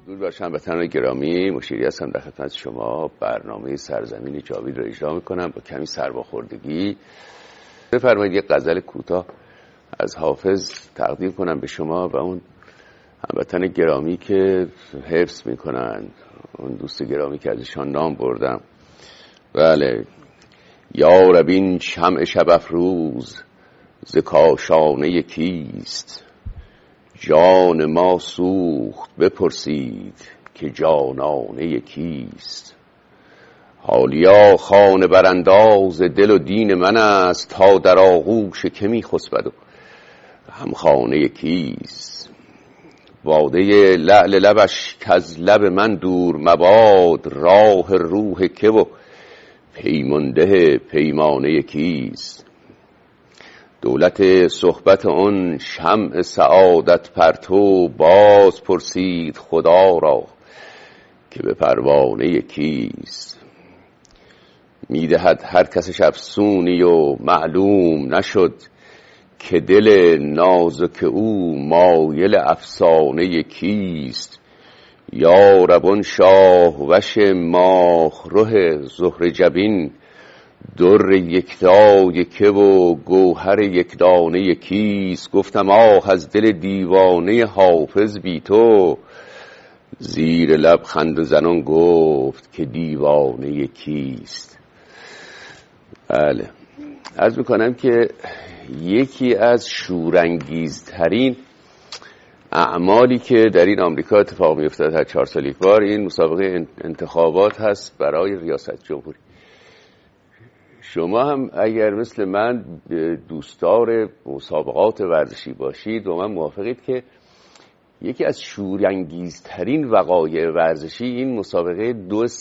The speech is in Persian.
درود بر هموطنان گرامی، مشیری هستم در خدمت شما. برنامه سرزمین جاوید را اجرا میکنم با کمی سرماخوردگی. بفرمایید یک غزل کوتاه از حافظ تقدیم کنم به شما و اون هموطن گرامی که حفظ میکنن، اون دوست گرامی که ازشان نام بردم. بله. یا رب این شمع شب افروز ز کاشانه کیست؟ جان ما سوخت بپرسید که جانانه کیست؟ حالیا خانه برانداز دل و دین من است، تا در آغوش که می خسبد و همخانه کیست؟ باده لعل لبش کز لب من دور مباد، راه روح که و پیمانده پیمانه کیست؟ دولت صحبت آن شمع سعادت پرتو، باز پرسید خدا را که به پروانه کیست؟ میدهد هر کسش افسونی و معلوم نشد، که دل نازک او مایل افسانه کیست؟ یا رب آن شاه وش ماه رخ زهره جبین، در یکتای که و گوهر یکدانه کیست؟ گفتم آه از دل دیوانه حافظ بی تو، زیر لب خنده زنان گفت که دیوانه کیست؟ بله، عرض میکنم که یکی از شورانگیزترین اعمالی که در این آمریکا اتفاق میافتد هر 4 سال یک بار، این مسابقه انتخابات هست برای ریاست جمهوری. شما هم اگر مثل من دوستدار مسابقات ورزشی باشید و من موافقید که یکی از شورانگیزترین وقایع ورزشی این مسابقه 2